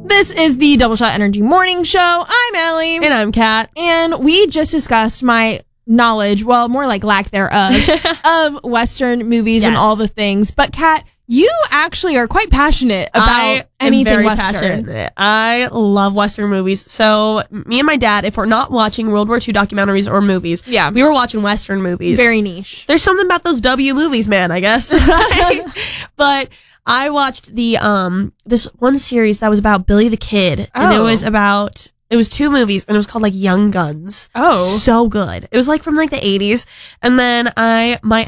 This is the Double Shot Energy Morning Show. I'm Ellie. And I'm Kat. And we just discussed my knowledge, well, more like lack thereof, of Western movies and all the things. But Kat, you actually are quite passionate about anything Western. Passionate. I love Western movies. So me and my dad, if we're not watching World War II documentaries or movies, we were watching Western movies. Very niche. There's something about those W movies, man, I guess. But I watched the this one series that was about Billy the Kid. And it was 2 movies, and it was called like Young Guns. Oh. So good. It was like from like the 80s. And then my